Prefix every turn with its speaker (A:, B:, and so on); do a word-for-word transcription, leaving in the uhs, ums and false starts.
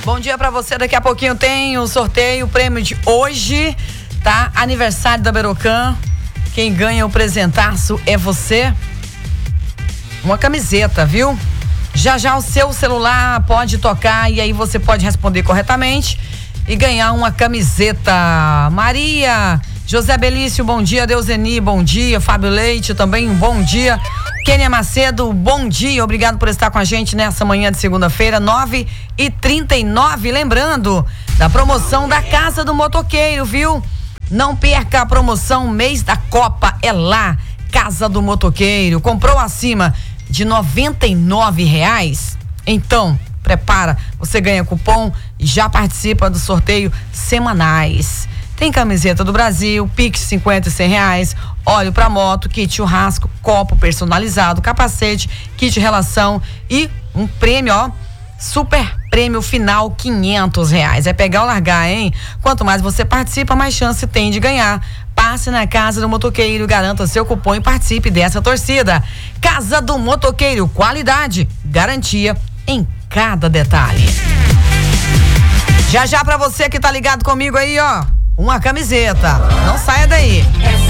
A: Bom dia pra você, daqui a pouquinho tem o sorteio, o prêmio de hoje, tá? Aniversário da Berocan. Quem ganha o presentaço é você. Uma camiseta, viu? Já já o seu celular pode tocar e aí você pode responder corretamente e ganhar uma camiseta. Maria, José Belício, bom dia. Deuseni, bom dia. Fábio Leite também, bom dia. Kênia Macedo, bom dia. Obrigado por estar com a gente nessa manhã de segunda-feira, nove e trinta e nove. Lembrando da promoção da Casa do Motoqueiro, viu? Não perca a promoção mês da Copa, é lá, Casa do Motoqueiro. Comprou acima de noventa e nove reais? Então, prepara, você ganha cupom e já participa do sorteio semanais. Tem camiseta do Brasil, Pix cinquenta e cem reais, óleo pra moto, kit churrasco, copo personalizado, capacete, kit relação e um prêmio, ó, super prêmio final quinhentos reais. É pegar ou largar, hein? Quanto mais você participa, mais chance tem de ganhar. Passe na Casa do Motoqueiro, garanta seu cupom e participe dessa torcida. Casa do Motoqueiro, qualidade, garantia em cada detalhe. Já já pra você que tá ligado comigo aí, ó, uma camiseta. Não saia daí.